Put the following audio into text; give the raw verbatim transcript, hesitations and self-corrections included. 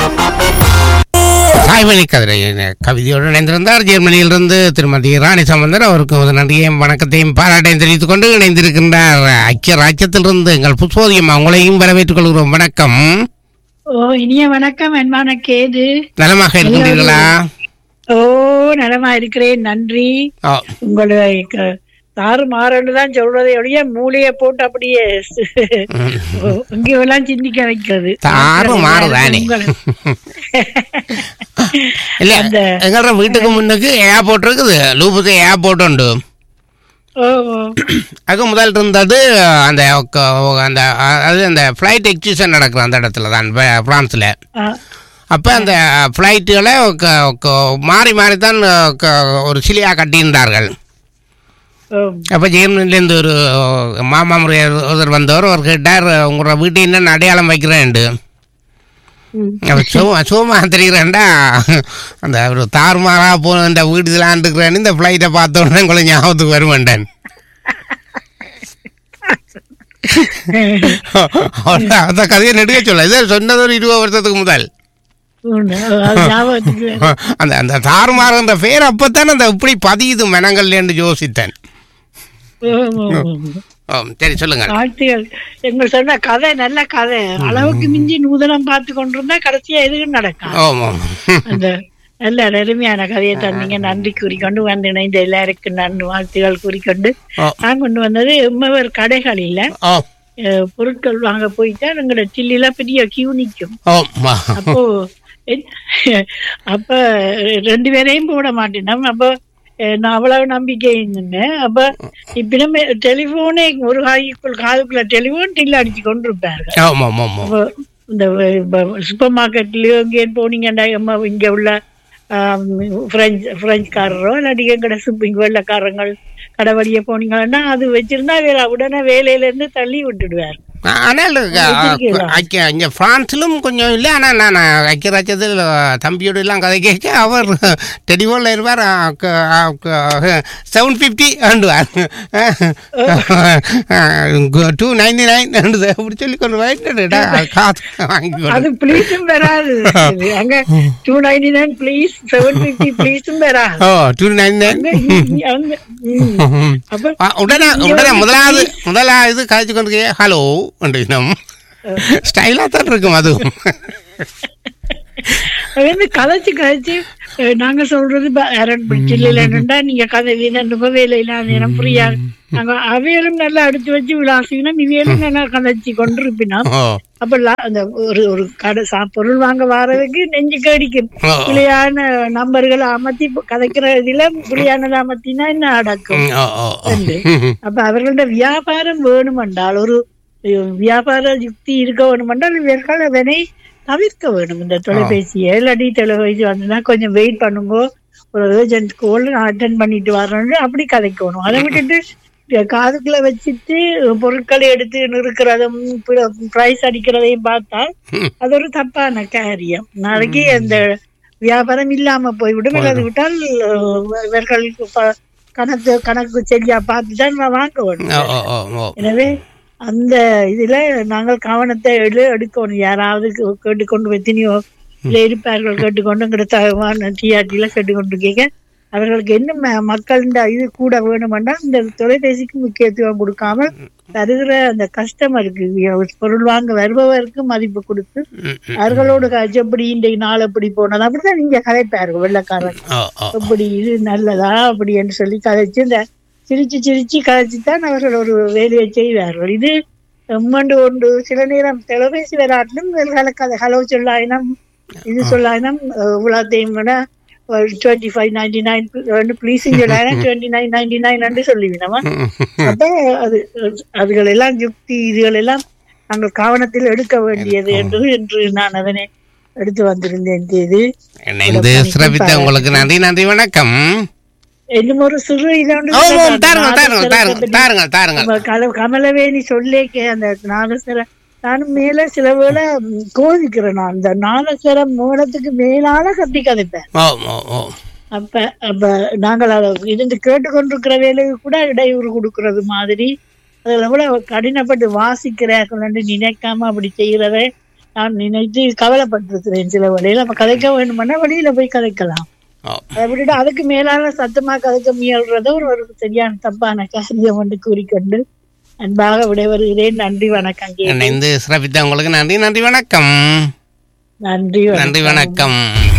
தாய்மொழி கதிரை கவிதையோடு இணைந்திருந்தார். ஜெர்மனியிலிருந்து திருமதி ராணி சம்பந்தர். அவருக்கு ஒரு நன்றியையும் வணக்கத்தையும் பாராட்டையும் தெரிவித்துக் கொண்டு இணைந்திருக்கின்றார் ஐக்கிய ராஜ்யத்திலிருந்து எங்கள் புஷ்போதியம். அவங்களையும் வரவேற்றுக் கொள்கிறோம். வணக்கம். ஓ, இனிய வணக்கம். அன்பான கேது, நலமாக இருக்கின்றீர்களா? ஓ, நலமா இருக்கிறேன், நன்றி. உங்களுடைய தாறு மாறன்னு தான் சொல்றதை ஒழிய மூளைய போட்டு அப்படியே இங்கெல்லாம் சிந்திக்க வைக்கிறது. தாறு மாறுதானே இல்ல, எங்களோட வீட்டுக்கு முன்னுக்கு ஏர்போர்ட் இருக்குது, லூபுக்கு ஏர்போர்ட் உண்டு. அது முதல் இருந்தது அந்த அந்த அது அந்த ஃப்ளைட் எக்ஸிபிஷன் நடக்குது அந்த இடத்துல தான், பிரான்ஸ்ல. அப்போ அந்த ஃப்ளைட்டுகளை மாறி மாறி தான் ஒரு சிலையாக கட்டியிருந்தார்கள். அப்போ ஜெர்மனிலேருந்து ஒரு மாமா முறையர் ஒருத்தர் வந்தவர், அவர் கேட்டார், உங்களோட வீட்டை என்னென்ன அடையாளம் வைக்கிறேன்ட்டு. சும்மா சும்மா தெரிகிறேன்டா, அந்த ஒரு தாறுமாறாக போன இந்த வீடு இதெல்லாம் இருக்கிறேன்னு இந்த ஃப்ளைட்டை பார்த்தோன்னே உங்களை ஞாபகத்துக்கு வருவேன்டன். அந்த கதையை நெடுக்க சொல்ல, இதை சொன்னது ஒரு இருபது வருஷத்துக்கு முதல். அந்த அந்த தாறுமாறுன்ற பேர் அப்பத்தானே அந்த இப்படி பதியுது மெனங்கள் என்று யோசித்தேன். சரி, சொல்லுங்க. வாழ்த்துகள். எங்க சொன்ன கதை நல்ல கதை, அளவுக்கு மிஞ்சி நூதனம் பார்த்து கொண்டிருந்தா கடைசியா எதுவும் நடக்கும். அந்த நல்ல அருமையான கதையை தந்தீங்க, நன்றி கூறிக்கொண்டு வந்து இணைந்த எல்லாருக்கும் நன்றி வாழ்த்துகள் கூறிக்கொண்டு நான் கொண்டு வந்தது எம்மவர் கடைகளில பொருட்கள் வாங்க போயிட்டா எங்களோட சில்லில பெரிய கியூ நிக்கும். அப்போ அப்ப ரெண்டு பேரையும் போட மாட்டேன். அப்போ நான் அவ்வளவு நம்பிக்கை இருந்தேன். அப்ப இப்ப நம்ம டெலிபோனே ஒரு காய்க்குள் காதுக்குள்ள டெலிபோன் டில் அடிச்சு கொண்டு இருப்பார்கள். இந்த சூப்பர் மார்க்கெட்லயோ இங்கே போனீங்கடா, இங்க உள்ள பிரெஞ்சு பிரெஞ்சுக்காரரோ இல்லாட்டி எங்கட இங்க வெள்ளக்காரங்கள் கடை வழிய போனீங்கன்னா அது வச்சிருந்தா வேற உடனே வேலையில இருந்து தள்ளி விட்டுடுவார். ஆனால் இங்கே பிரான்ஸிலும் கொஞ்சம் இல்லை. ஆனால் நான் ஐக்கிய ராஜ்யத்தில் தம்பியோடு எல்லாம் கதை கேட்க அவர் டெலிஃபோனில் இருப்பார், seven fifty ஆண்டுவார், two ninety nine ஆண்டு அப்படி சொல்லி கொண்டு வாங்கிட்டா காசு வாங்கி. அது ப்ளீஸும் வராது அங்கே, two ninety nine please, seven fifty ப்ளீஸும் வராது. ஓ, டூ நைன்டி நைன் உடனே உடனே முதலாவது முதலாவது கழிச்சு கொண்டு ஹலோ ஸ்டைலா தான் இருக்கும். அதுவும் கதைச்சு கதைச்சு நாங்க சொல்றது இல்லைன்னா நீங்க கதை வேலையில நேரம் புரியா நாங்க அவையிலும் நல்லா அடுத்து வச்சு விளாசிக்கணும், இவையிலும் நல்லா கதைச்சு கொண்டிருப்பினா அப்ப அந்த ஒரு ஒரு கடை பொருள் வாங்க வாரதுக்கு நெஞ்சு கடிக்கும். புளியான நம்பர்களை அமர்த்தி கதைக்கிற இதுல புளியானதை அமர்த்தினா என்ன அடக்கும். அப்ப அவர்களோட வியாபாரம் வேணுமென்றால், ஒரு வியாபார யுக்தி இருக்க வேணுமென்றால் இவர்கள் அதனை தவிர்க்க வேணும். இந்த தொலைபேசியை இல்லாட்டி தொலைபேசி வந்ததுன்னா கொஞ்சம் வெயிட் பண்ணுங்க, ஒரு ஏர்ஜென்ட் கோல் அட்டென்ட் பண்ணிட்டு வரணும்னு அப்படி கதைக்கணும். அதை விட்டுட்டு காதுக்குள்ள வச்சுட்டு பொருட்களை எடுத்து நிறுக்கிறதும் பிரைஸ் அடிக்கிறதையும் பார்த்தா அது ஒரு தப்பான காரியம். நாளைக்கு அந்த வியாபாரம் இல்லாம போய்விடும். இல்லாது விட்டால் இவர்கள் கணக்கு கணக்கு சரியா பார்த்துதான் வாங்க வேணும். எனவே அந்த இதுல நாங்கள் கவனத்தை எடு எடுக்கணும். யாராவது கேட்டுக்கொண்டு எத்தனையோ இருப்பார்கள் கேட்டுக்கொண்டு எங்கிட்ட டிஆர்டில கேட்டுக்கொண்டு கேட்க அவர்களுக்கு என்ன மக்கள் இது கூட வேணுமெண்டா இந்த தொலைபேசிக்கு முக்கியத்துவம் கொடுக்காம தருகிற அந்த கஸ்டமருக்கு பொருள் வாங்க வருபவருக்கு மதிப்பு கொடுத்து அவர்களோடு எப்படி இன்றைக்கு நாள் எப்படி போனது அப்படிதான் நீங்க கதைப்பார்கள். வெள்ளக்காரன் எப்படி இது நல்லதா அப்படி என்று சொல்லி கதைச்சு இந்த சிரிச்சு சிரிச்சு கதைச்சுத்தான் அவர்கள் ஒரு வேலையை செய்வார்கள். இது எம்மண்டு ஒன்று சில நேரம் தொலைபேசி விளையாட்டிலும் கதை ஹலோ சொல்லாயினம் இது சொல்லாயினம் உலகத்தையும் விட twenty five ninety nine பிளீஸிங் சொல்லாயினம் twenty nine ninety nine சொல்லிவினமா. அப்ப அது அதுகள் எல்லாம் யுக்தி இதுகள் எல்லாம் நாங்கள் கவனத்தில் எடுக்க வேண்டியது என்று என்று நான் அதனை எடுத்து வந்திருந்தேன். இது உங்களுக்கு நன்றி நன்றி வணக்கம். இன்னும் ஒரு சிறு கமலவேணி சொல்லே அந்த நாதஸ்வரம் நானும் மேல சில வேளை கோதிக்கிறேன். நான் அந்த நாதஸ்வரம் மூலத்துக்கு மேலான கத்தி கதைப்பேன். அப்ப அப்ப நாங்கள் அதை இருந்து கேட்டுக்கொண்டிருக்கிற வேலைக்கு கூட இடையூறு கொடுக்கறது மாதிரி அதில் எவ்வளவு கடினப்பட்டு வாசிக்கிறார்கள் என்று நினைக்காம அப்படி செய்யறதை நான் நினைத்து கவலைப்பட்டிருக்கிறேன். சில வழியில நம்ம கதைக்க வேண்டும்னா வெளியில போய் கதைக்கலாம். அதை விட்டுட்டு அதுக்கு மேலான சத்தமா கதைக்க முயல்றத ஒரு ஒரு சரியான தப்பான காரியம் என்று கூறிக்கொண்டு அன்பாக விடைபெறுகிறேன். நன்றி வணக்கம். இணைந்து சிறப்பித்த உங்களுக்கு நன்றி. நன்றி வணக்கம். நன்றி நன்றி வணக்கம்.